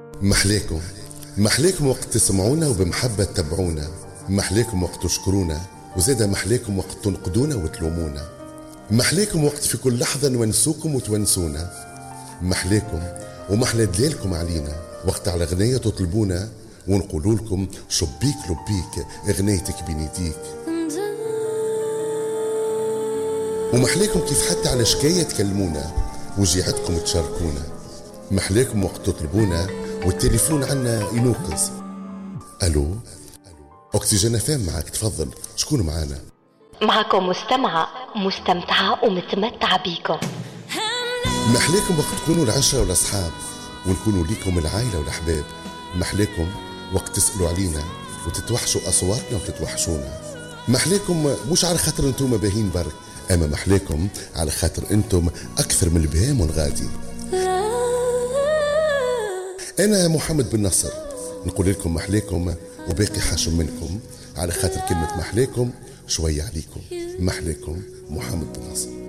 محليكم، محليكم وقت تسمعونا وبمحبة تتبعونا، محليكم وقت تشكرونا، وزيدا محليكم وقت تنقدونا وتلومونا، محليكم وقت في كل لحظة نونسوكم وتونسونا، محليكم ومحلى دليلكم علينا وقت على غنية تطلبونا ونقولوا لكم شبيك لبيك غنيتك بنيديك، ومحليكم كيف حتى على شكاية تكلمونا وجيعتكم تشاركونا، محليكم وقت تطلبونا والتليفون عنا ينوقز. ألو أكسجين فام معك، تفضل، شكون معانا؟ معكم مستمعة مستمتعة ومتمتعة بيكم. محليكم وقت تكونوا العشرة والأصحاب ونكونوا ليكم العائلة والأحباب، محليكم وقت تسألوا علينا وتتوحشوا أصواتنا وتتوحشونا، محليكم مش على خاطر انتم باهين برك، أما محليكم على خاطر انتم أكثر من البهام والغادي. أنا محمد بن نصر نقول لكم محليكم وباقي حاشم منكم على خاطر كلمة محليكم شوية عليكم. محليكم محمد بن نصر.